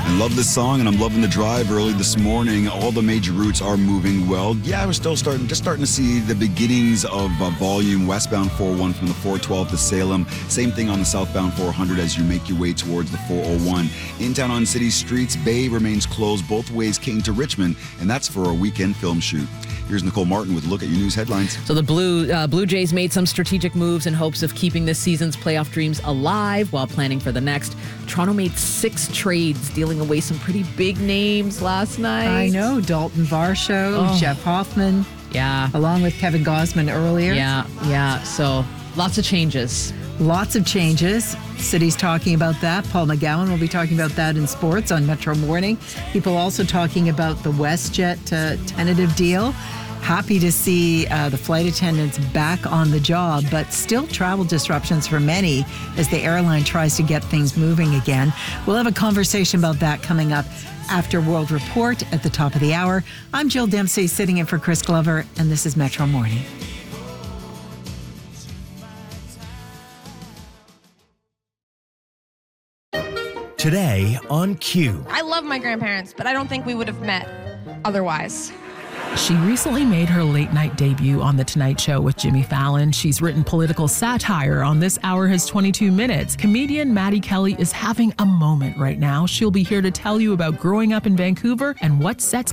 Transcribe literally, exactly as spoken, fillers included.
I love this song, and I'm loving the drive early this morning. All the major routes are moving well. Yeah, we're still starting, just starting to see the beginnings of uh, volume. Westbound four oh one from the four twelve to Salem. Same thing on the southbound four hundred as you make your way towards the four oh one. In town on city streets, Bay remains closed both ways, King to Richmond, and that's for a weekend film shoot. Here's Nicole Martin with a look at your news headlines. So the Blue uh, Blue Jays made some strategic moves in hopes of keeping this season's playoff dreams alive while planning for the next. Toronto made six trades, dealing away some pretty big names last night. I know. Dalton Varsho, Oh. Jeff Hoffman, Yeah. along with Kevin Gosman earlier. Yeah, yeah. So lots of changes. Lots of changes. City's talking about that. Paul McGowan will be talking about that in sports on Metro Morning. People also talking about the WestJet uh, tentative deal. Happy to see uh, the flight attendants back on the job, but still travel disruptions for many as the airline tries to get things moving again. We'll have a conversation about that coming up after World Report at the top of the hour. I'm Jill Dempsey, sitting in for Chris Glover, and this is Metro Morning. Today on Q. I love my grandparents, but I don't think we would have met otherwise. She recently made her late night debut on The Tonight Show with Jimmy Fallon. She's written political satire on This Hour Has twenty-two minutes. Comedian Maddie Kelly is having a moment right now. She'll be here to tell you about growing up in Vancouver and what sets